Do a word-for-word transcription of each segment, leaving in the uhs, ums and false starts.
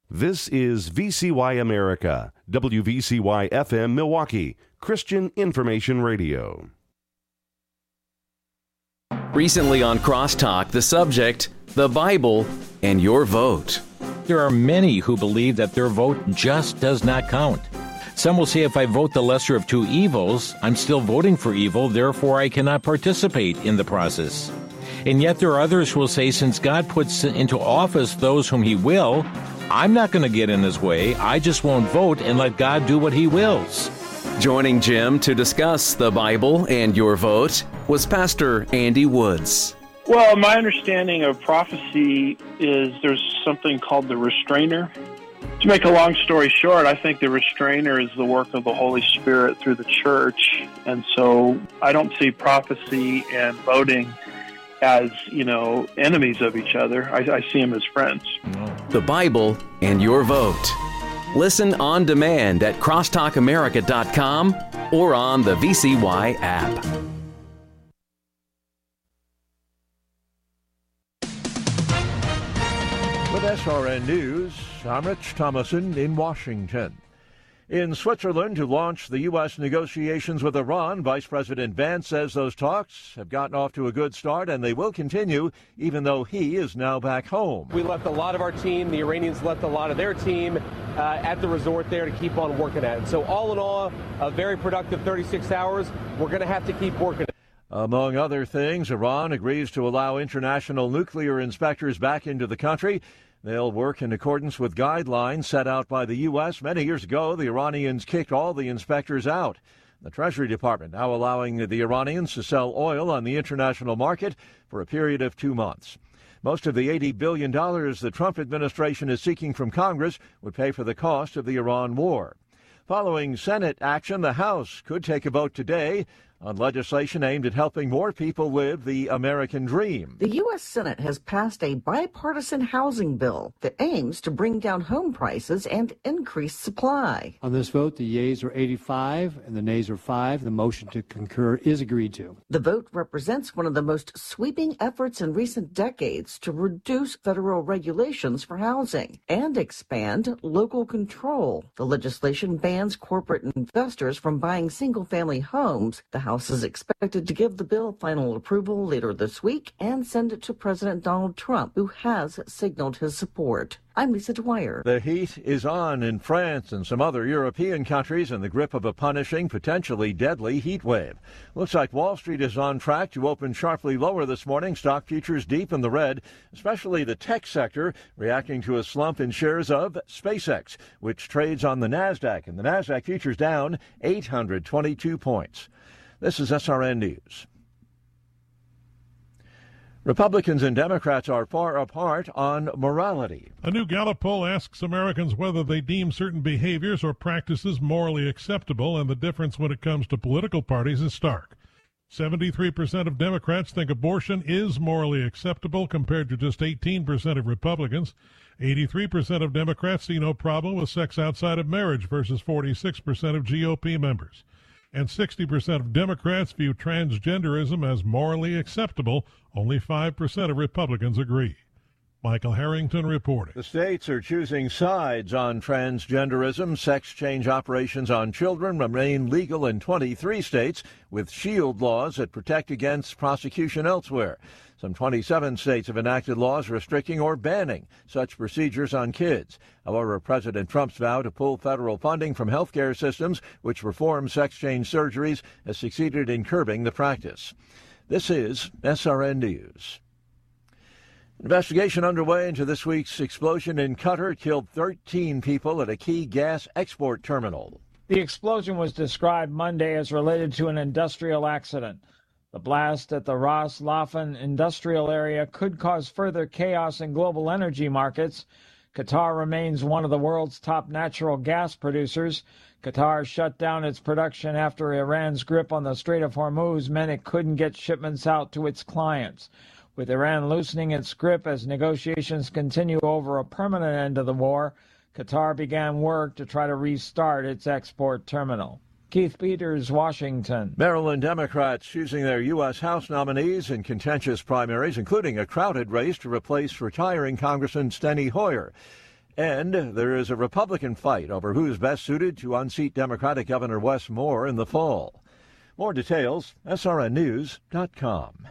This is V C Y America, W V C Y F M Milwaukee, Christian Information Radio. Recently on Crosstalk, the subject, the Bible and your vote. There are many who believe that their vote just does not count. Some will say if I vote the lesser of two evils, I'm still voting for evil, therefore I cannot participate in the process. And yet there are others who will say since God puts into office those whom He will, I'm not going to get in His way. I just won't vote and let God do what He wills. Joining Jim to discuss the Bible and your vote was Pastor Andy Woods. Well, my understanding of prophecy is there's something called the restrainer. To make a long story short, I think the restrainer is the work of the Holy Spirit through the church. And so I don't see prophecy and voting as, you know, enemies of each other. I, I see them as friends. The Bible and your vote. Listen on demand at crosstalk america dot com or on the V C Y app. With S R N News, I'm Rich Thomason in Washington. In Switzerland to launch the U S negotiations with Iran, Vice President Vance says those talks have gotten off to a good start and they will continue even though he is now back home. We left a lot of our team, the Iranians left a lot of their team uh, at the resort there to keep on working at it. So all in all, a very productive thirty-six hours. We're going to have to keep working. Among other things, Iran agrees to allow international nuclear inspectors back into the country. They'll work in accordance with guidelines set out by the U S. Many years ago, the Iranians kicked all the inspectors out. The Treasury Department now allowing the Iranians to sell oil on the international market for a period of two months. Most of the eighty billion dollars the Trump administration is seeking from Congress would pay for the cost of the Iran war. Following Senate action, the House could take a vote today on legislation aimed at helping more people live the American dream. The U S. Senate has passed a bipartisan housing bill that aims to bring down home prices and increase supply. On this vote, the yeas are eighty-five and the nays are five. The motion to concur is agreed to. The vote represents one of the most sweeping efforts in recent decades to reduce federal regulations for housing and expand local control. The legislation bans corporate investors from buying single-family homes. The House is expected to give the bill final approval later this week and send it to President Donald Trump, who has signaled his support. I'm Lisa Dwyer. The heat is on in France and some other European countries in the grip of a punishing, potentially deadly heat wave. Looks like Wall Street is on track to open sharply lower this morning. Stock futures deep in the red, especially the tech sector, reacting to a slump in shares of SpaceX, which trades on the NASDAQ. And the NASDAQ futures down eight hundred twenty-two points. This is S R N News. Republicans and Democrats are far apart on morality. A new Gallup poll asks Americans whether they deem certain behaviors or practices morally acceptable, and the difference when it comes to political parties is stark. seventy-three percent of Democrats think abortion is morally acceptable compared to just eighteen percent of Republicans. eighty-three percent of Democrats see no problem with sex outside of marriage versus forty-six percent of G O P members. And sixty percent of Democrats view transgenderism as morally acceptable. Only five percent of Republicans agree. Michael Harrington reporting. The states are choosing sides on transgenderism. Sex change operations on children remain legal in twenty-three states, with shield laws that protect against prosecution elsewhere. Some twenty-seven states have enacted laws restricting or banning such procedures on kids. However, President Trump's vow to pull federal funding from healthcare systems which perform sex change surgeries has succeeded in curbing the practice. This is S R N News. Investigation underway into this week's explosion in Qatar killed thirteen people at a key gas export terminal. The explosion was described Monday as related to an industrial accident. The blast at the Ras Laffan industrial area could cause further chaos in global energy markets. Qatar remains one of the world's top natural gas producers. Qatar shut down its production after Iran's grip on the Strait of Hormuz meant it couldn't get shipments out to its clients. With Iran loosening its grip as negotiations continue over a permanent end to the war, Qatar began work to try to restart its export terminal. Keith Peters, Washington. Maryland Democrats choosing their U S. House nominees in contentious primaries, including a crowded race to replace retiring Congressman Steny Hoyer. And there is a Republican fight over who's best suited to unseat Democratic Governor Wes Moore in the fall. More details, S R N news dot com.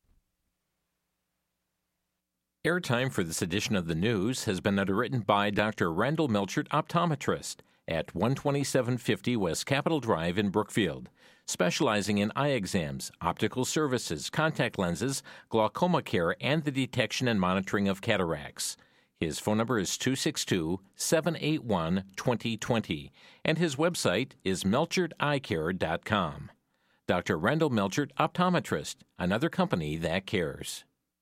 Airtime for this edition of the news has been underwritten by Doctor Randall Melchert, optometrist, at one twenty-seven fifty West Capitol Drive in Brookfield, specializing in eye exams, optical services, contact lenses, glaucoma care, and the detection and monitoring of cataracts. His phone number is two six two, seven eight one, two zero two zero, and his website is melchert eye care dot com. Doctor Randall Melchert, optometrist, another company that cares.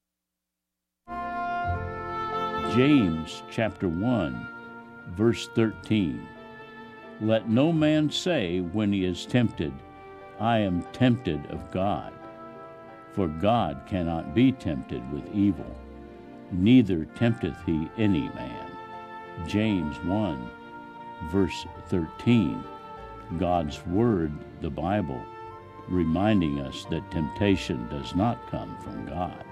James chapter one, verse thirteen. Let no man say when he is tempted, I am tempted of God. For God cannot be tempted with evil, neither tempteth he any man. James one, verse thirteen. God's Word, the Bible, reminding us that temptation does not come from God.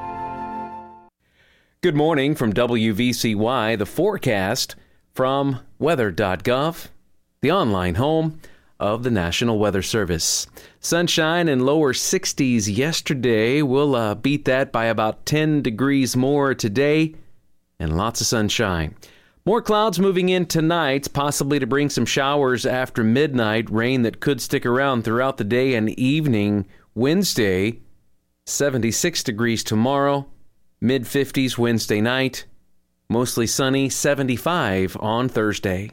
Good morning from W V C Y, the forecast from weather dot gov, the online home of the National Weather Service. Sunshine in lower sixties yesterday. We'll uh, beat that by about ten degrees more today, and lots of sunshine. More clouds moving in tonight, possibly to bring some showers after midnight, rain that could stick around throughout the day and evening. Wednesday, seventy-six degrees tomorrow. mid-fifties Wednesday night, mostly sunny, seventy-five on Thursday.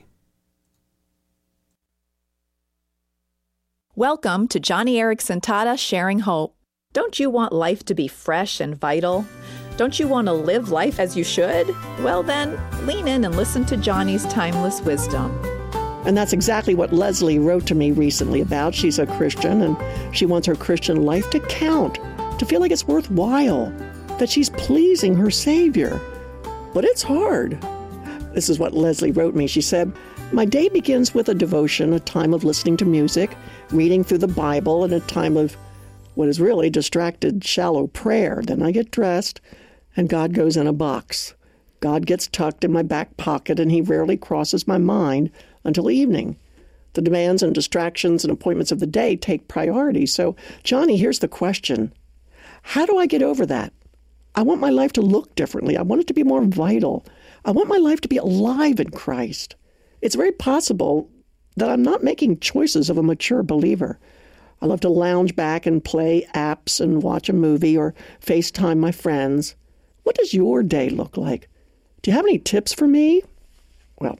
Welcome to Johnny Erickson Tata Sharing Hope. Don't you want life to be fresh and vital? Don't you want to live life as you should? Well then, lean in and listen to Johnny's timeless wisdom. And that's exactly what Leslie wrote to me recently about. She's a Christian, and she wants her Christian life to count, to feel like it's worthwhile, that she's pleasing her Savior. But it's hard. This is what Leslie wrote me. She said, my day begins with a devotion, a time of listening to music, reading through the Bible, and a time of what is really distracted, shallow prayer. Then I get dressed, and God goes in a box. God gets tucked in my back pocket, and he rarely crosses my mind until evening. The demands and distractions and appointments of the day take priority. So, Johnny, here's the question. How do I get over that? I want my life to look differently. I want it to be more vital. I want my life to be alive in Christ. It's very possible that I'm not making choices of a mature believer. I love to lounge back and play apps and watch a movie or FaceTime my friends. What does your day look like? Do you have any tips for me? Well,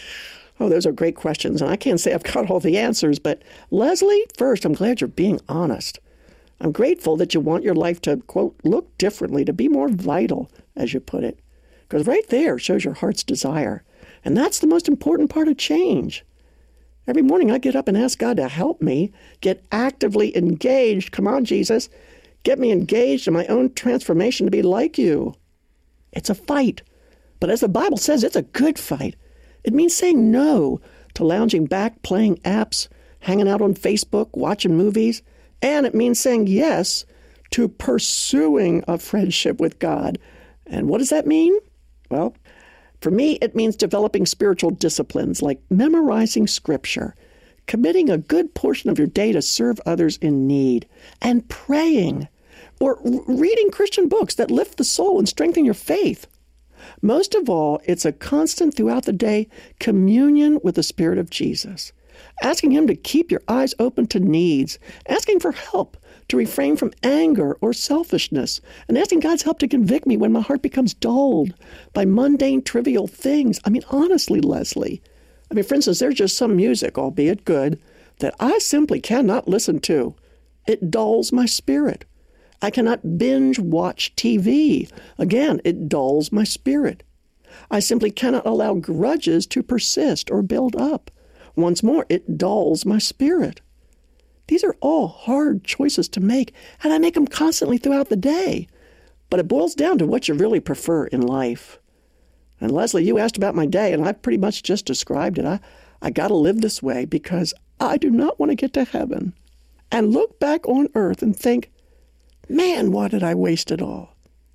oh, those are great questions, and I can't say I've got all the answers, but Leslie, first, I'm glad you're being honest. I'm grateful that you want your life to, quote, look differently, to be more vital, as you put it. Because right there shows your heart's desire. And that's the most important part of change. Every morning I get up and ask God to help me get actively engaged. Come on, Jesus. Get me engaged in my own transformation to be like you. It's a fight. But as the Bible says, it's a good fight. It means saying no to lounging back, playing apps, hanging out on Facebook, watching movies. And it means saying yes to pursuing a friendship with God. And what does that mean? Well, for me, it means developing spiritual disciplines like memorizing Scripture, committing a good portion of your day to serve others in need, and praying, or reading Christian books that lift the soul and strengthen your faith. Most of all, it's a constant throughout the day communion with the Spirit of Jesus, asking him to keep your eyes open to needs, asking for help to refrain from anger or selfishness, and asking God's help to convict me when my heart becomes dulled by mundane, trivial things. I mean, honestly, Leslie, I mean, for instance, there's just some music, albeit good, that I simply cannot listen to. It dulls my spirit. I cannot binge watch T V. Again, it dulls my spirit. I simply cannot allow grudges to persist or build up. Once more, it dulls my spirit. These are all hard choices to make, and I make them constantly throughout the day. But it boils down to what you really prefer in life. And Leslie, you asked about my day, and I pretty much just described it. I, I got to live this way because I do not want to get to heaven and look back on earth and think, man, why did I waste it all?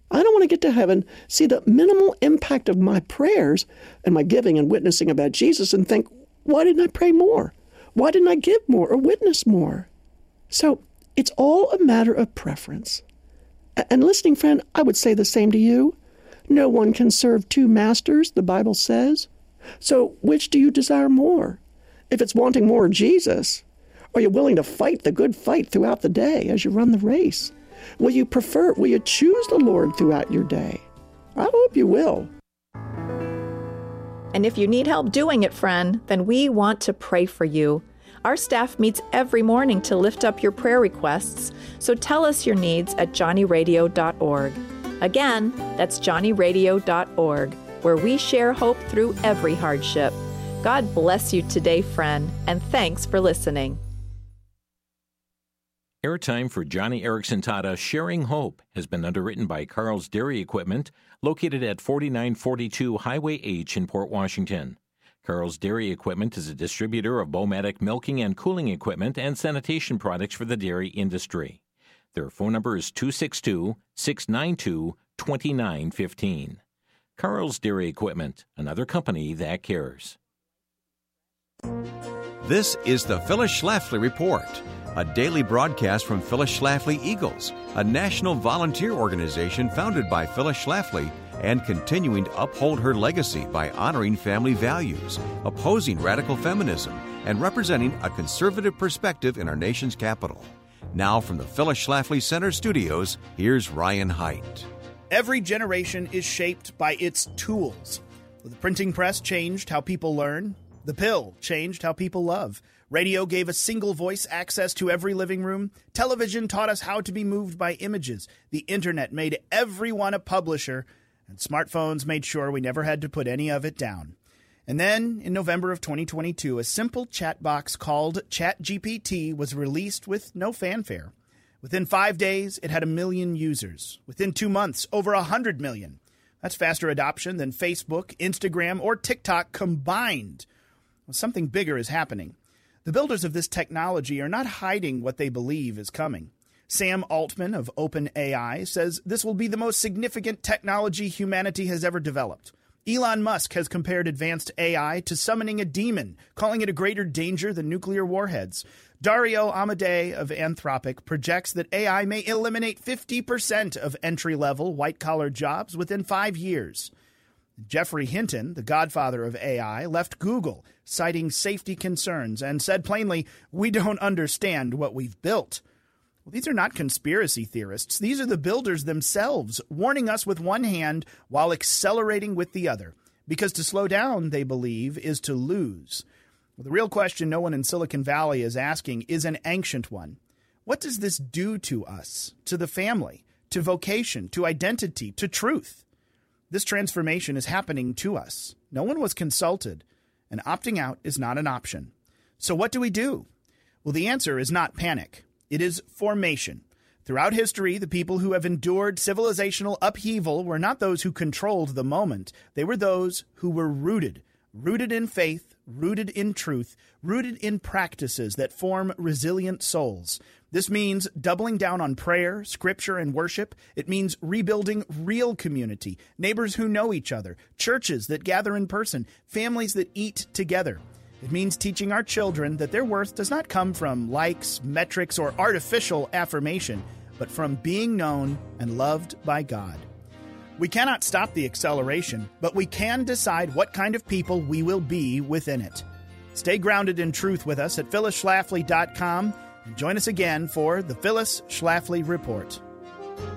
I don't want to get to heaven, see the minimal impact of my prayers and my giving and witnessing about Jesus and think, why didn't I pray more? Why didn't I give more or witness more? So it's all a matter of preference. And listening friend, I would say the same to you. No one can serve two masters, the Bible says. So which do you desire more? If it's wanting more of Jesus, are you willing to fight the good fight throughout the day as you run the race? Will you prefer, will you choose the Lord throughout your day? I hope you will. And if you need help doing it, friend, then we want to pray for you. Our staff meets every morning to lift up your prayer requests, so tell us your needs at johnny radio dot org. Again, that's johnny radio dot org, where we share hope through every hardship. God bless you today, friend, and thanks for listening. Airtime for Joni Eareckson Tada Sharing Hope has been underwritten by Carl's Dairy Equipment, located at forty-nine forty-two Highway H in Port Washington. Carl's Dairy Equipment is a distributor of Bomatic milking and cooling equipment and sanitation products for the dairy industry. Their phone number is two six two, six nine two, two nine one five. Carl's Dairy Equipment, another company that cares. This is the Phyllis Schlafly Report, a daily broadcast from Phyllis Schlafly Eagles, a national volunteer organization founded by Phyllis Schlafly and continuing to uphold her legacy by honoring family values, opposing radical feminism, and representing a conservative perspective in our nation's capital. Now from the Phyllis Schlafly Center studios, here's Ryan Haidt. Every generation is shaped by its tools. The printing press changed how people learn. The pill changed how people love. Radio gave a single voice access to every living room. Television taught us how to be moved by images. The internet made everyone a publisher. And smartphones made sure we never had to put any of it down. And then, in November of twenty twenty-two, a simple chat box called ChatGPT was released with no fanfare. Within five days, it had a million users. Within two months, over a hundred million. That's faster adoption than Facebook, Instagram, or TikTok combined. Well, something bigger is happening. The builders of this technology are not hiding what they believe is coming. Sam Altman of OpenAI says this will be the most significant technology humanity has ever developed. Elon Musk has compared advanced A I to summoning a demon, calling it a greater danger than nuclear warheads. Dario Amodei of Anthropic projects that A I may eliminate fifty percent of entry-level white-collar jobs within five years. Geoffrey Hinton, the godfather of A I, left Google, citing safety concerns, and said plainly, "We don't understand what we've built." Well, these are not conspiracy theorists. These are the builders themselves, warning us with one hand while accelerating with the other. Because to slow down, they believe, is to lose. Well, the real question no one in Silicon Valley is asking is an ancient one. What does this do to us, to the family, to vocation, to identity, to truth? This transformation is happening to us. No one was consulted, and opting out is not an option. So what do we do? Well, the answer is not panic. It is formation. Throughout history, the people who have endured civilizational upheaval were not those who controlled the moment. They were those who were rooted, rooted in faith, rooted in truth, rooted in practices that form resilient souls. This means doubling down on prayer, scripture, and worship. It means rebuilding real community, neighbors who know each other, churches that gather in person, families that eat together. It means teaching our children that their worth does not come from likes, metrics, or artificial affirmation, but from being known and loved by God. We cannot stop the acceleration, but we can decide what kind of people we will be within it. Stay grounded in truth with us at phyllis schlafly dot com and join us again for the Phyllis Schlafly Report.